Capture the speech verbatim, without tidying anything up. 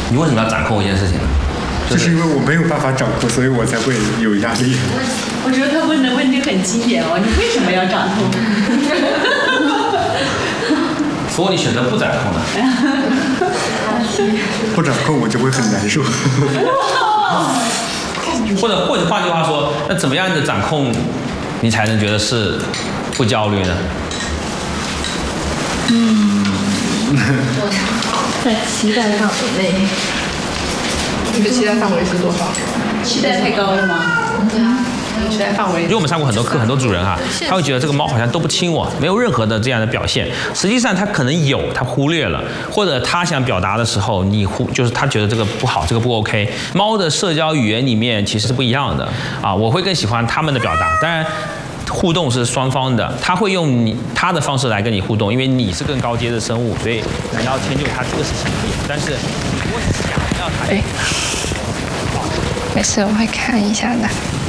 你为什么要掌控一件事情呢？ 就是因为我没有办法掌控，所以我才会有压力。 我觉得他问的问题很经典哦，你为什么要掌控？ 如果你选择不掌控呢？ 不掌控我就会很难受。 或者或者换句话说，那怎么样的掌控，你才能觉得是不焦虑呢？ 嗯，在期待范围内。 你的期待范围是多少？ 期待太高了吗？ 对啊。期待范围， 因为我们上过很多课，很多主人哈、啊，他会觉得这个猫好像都不亲我，没有任何的这样的表现。实际上他可能有，他忽略了，或者他想表达的时候，你忽就是他觉得这个不好，这个不 OK。猫的社交语言里面其实是不一样的啊，我会更喜欢他们的表达，当然。互动是双方的，他会用你他的方式来跟你互动，因为你是更高阶的生物，所以你要迁就他，这个是前提。但是如果你想要他， 哎，没事，我会看一下的。